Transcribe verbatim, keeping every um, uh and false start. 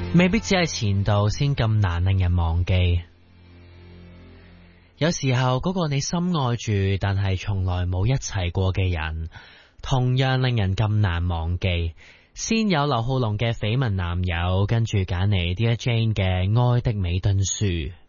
未必只係前度先咁難令人忘記，有時候嗰個你深愛住但係從來冇一齊過嘅人，同樣令人咁難忘記。先有劉浩龍嘅緋聞男友，跟住揀嚟 Dear Jane 嘅愛的美敦書。